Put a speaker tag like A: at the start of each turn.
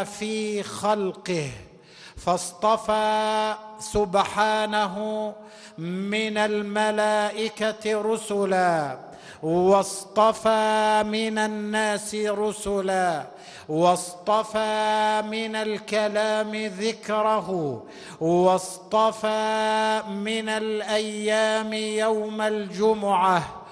A: في خلقه، فاصطفى سبحانه من الملائكة رسلا، واصطفى من الناس رسلا، واصطفى من الكلام ذكره، واصطفى من الأيام يوم الجمعة،